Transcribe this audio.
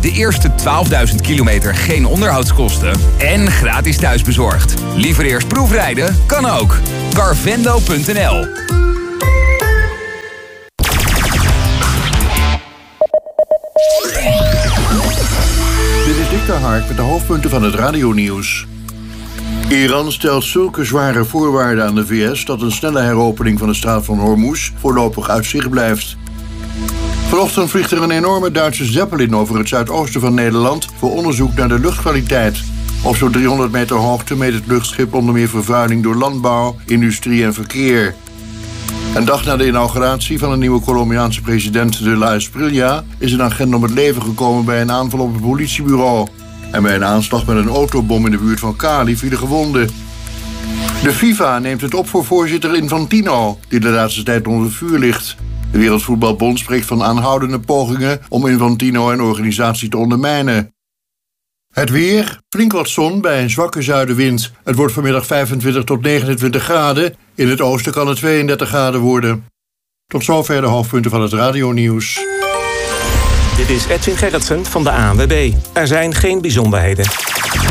De eerste 12.000 kilometer geen onderhoudskosten en gratis thuisbezorgd. Liever eerst proefrijden? Kan ook. Carvendo.nl. Dit is Dick de Hark met de hoofdpunten van het radionieuws. Iran stelt zulke zware voorwaarden aan de VS dat een snelle heropening van de straat van Hormuz voorlopig uit zicht blijft. Vanochtend vliegt er een enorme Duitse Zeppelin over het zuidoosten van Nederland voor onderzoek naar de luchtkwaliteit. Op zo'n 300 meter hoogte meet het luchtschip onder meer vervuiling door landbouw, industrie en verkeer. Een dag na de inauguratie van een nieuwe Colombiaanse president de la Espriella is een agent om het leven gekomen bij een aanval op het politiebureau. En bij een aanslag met een autobom in de buurt van Cali vielen gewonden. De FIFA neemt het op voor voorzitter Infantino, die de laatste tijd onder vuur ligt. De Wereldvoetbalbond spreekt van aanhoudende pogingen om Infantino en organisatie te ondermijnen. Het weer, flink wat zon bij een zwakke zuidenwind. Het wordt vanmiddag 25 tot 29 graden. In het oosten kan het 32 graden worden. Tot zover de hoofdpunten van het radionieuws. Dit is Edwin Gerritsen van de ANWB. Er zijn geen bijzonderheden.